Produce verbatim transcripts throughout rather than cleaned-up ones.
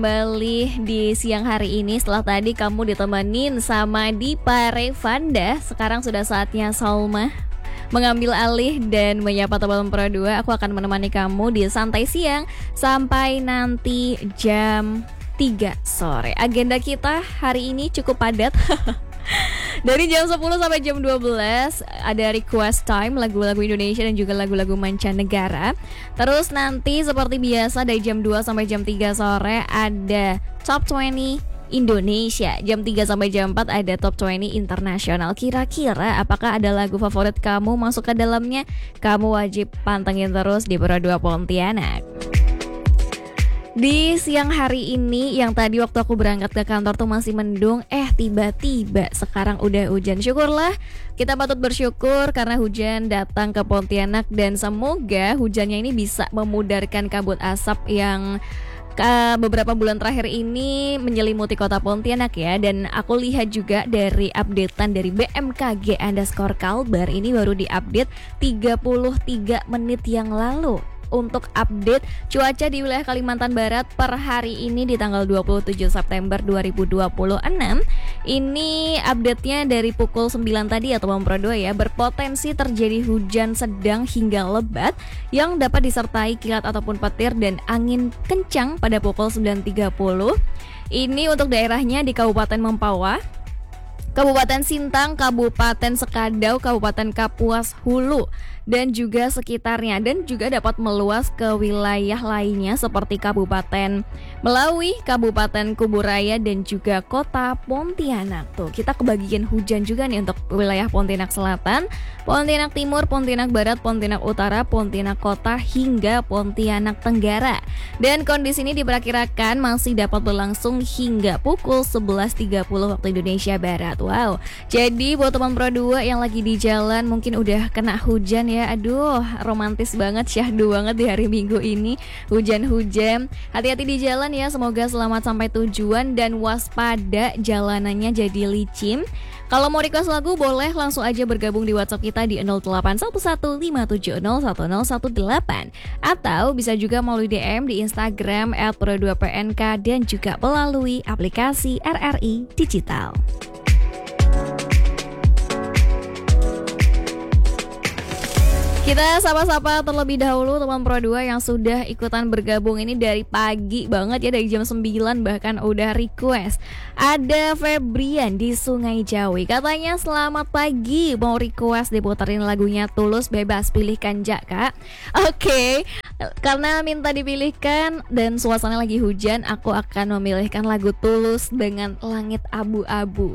Kembali di siang hari ini setelah tadi kamu ditemenin sama Dipa Revanda. Sekarang sudah saatnya Salma mengambil alih dan menyapa teman Pro dua. Aku akan menemani kamu di santai siang sampai nanti jam tiga sore. Agenda kita hari ini cukup padat. Dari jam sepuluh sampai jam dua belas ada request time lagu-lagu Indonesia dan juga lagu-lagu mancanegara. Terus nanti seperti biasa dari jam dua sampai jam tiga sore ada Top dua puluh Indonesia. Jam tiga sampai jam empat ada Top dua puluh internasional. Kira-kira apakah ada lagu favorit kamu masuk ke dalamnya? Kamu wajib pantengin terus di Pro dua Pontianak. Di siang hari ini yang tadi waktu aku berangkat ke kantor tuh masih mendung, eh tiba-tiba sekarang udah hujan. Syukurlah, kita patut bersyukur karena hujan datang ke Pontianak dan semoga hujannya ini bisa memudarkan kabut asap yang ke beberapa bulan terakhir ini menyelimuti kota Pontianak ya. Dan aku lihat juga dari updatean dari B M K G underscore Kalbar, ini baru diupdate tiga puluh tiga menit yang lalu untuk update cuaca di wilayah Kalimantan Barat per hari ini di tanggal dua puluh tujuh September dua ribu dua puluh enam. Ini update-nya dari pukul sembilan tadi ya teman Pro dua ya. Berpotensi terjadi hujan sedang hingga lebat yang dapat disertai kilat ataupun petir dan angin kencang pada pukul sembilan tiga puluh. Ini untuk daerahnya di Kabupaten Mempawah, Kabupaten Sintang, Kabupaten Sekadau, Kabupaten Kapuas Hulu dan juga sekitarnya, dan juga dapat meluas ke wilayah lainnya seperti Kabupaten Melawi, Kabupaten Kuburaya dan juga Kota Pontianak. Tuh, kita kebagian hujan juga nih untuk wilayah Pontianak Selatan, Pontianak Timur, Pontianak Barat, Pontianak Utara, Pontianak Kota hingga Pontianak Tenggara. Dan kondisi ini diperkirakan masih dapat berlangsung hingga pukul sebelas tiga puluh waktu Indonesia Barat. Wow, jadi buat teman Pro dua yang lagi di jalan mungkin udah kena hujan ya. Aduh, romantis banget, syahdu banget di hari Minggu ini hujan-hujan. Hati-hati di jalan ya, semoga selamat sampai tujuan dan waspada jalanannya jadi licin. Kalau mau request lagu boleh langsung aja bergabung di WhatsApp kita di nol delapan satu satu lima tujuh nol satu nol satu delapan atau bisa juga melalui D M di Instagram et pro dua p n k dan juga melalui aplikasi R R I Digital. Kita sapa-sapa terlebih dahulu teman Pro dua yang sudah ikutan bergabung ini dari pagi banget ya, dari jam sembilan bahkan udah request. Ada Febrian di Sungai Jawi, katanya selamat pagi, mau request diputerin lagunya Tulus, bebas pilihkan Jak Kak. Oke, okay. Karena minta dipilihkan dan suasana lagi hujan, aku akan memilihkan lagu Tulus dengan Langit Abu-Abu.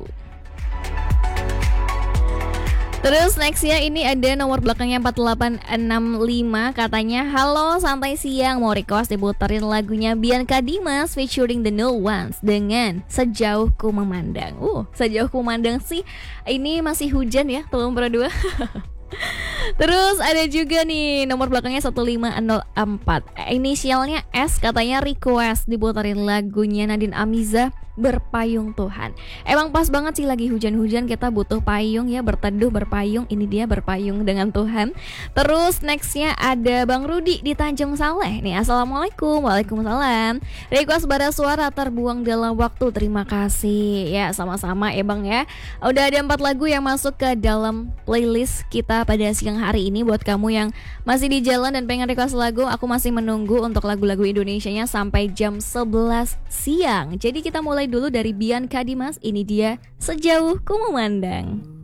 Terus nextnya ini ada nomor belakangnya empat delapan enam lima, katanya halo santai siang, mau request diputerin lagunya Bianca Dimas featuring The New Ones dengan Sejauh Ku Memandang. Uh, Sejauh Ku Memandang sih ini masih hujan ya teman Pro dua. Terus ada juga nih nomor belakangnya satu lima nol empat, inisialnya S, katanya request diputerin lagunya Nadine Amiza Berpayung Tuhan. Emang pas banget sih lagi hujan-hujan, kita butuh payung ya, berteduh berpayung. Ini dia berpayung dengan Tuhan. Terus nextnya ada Bang Rudi di Tanjung Saleh nih. Assalamualaikum. Waalaikumsalam. Request bara suara terbuang dalam waktu. Terima kasih ya, sama-sama ya Bang ya. Udah ada empat lagu yang masuk ke dalam playlist kita pada siang hari ini. Buat kamu yang masih di jalan dan pengen request lagu, aku masih menunggu untuk lagu-lagu Indonesianya sampai jam sebelas siang. Jadi kita mulai dulu dari Bianca Dimas, ini dia Sejauh Ku Memandang.